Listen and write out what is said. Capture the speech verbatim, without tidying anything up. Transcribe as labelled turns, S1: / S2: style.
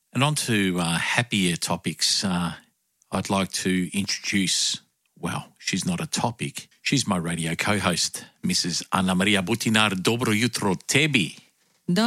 S1: And on to uh, happier topics. Uh, I'd like to introduce, well, she's not a topic. She's my radio co-host, Missus Anna Maria Butinar. Dobro jutro tebi.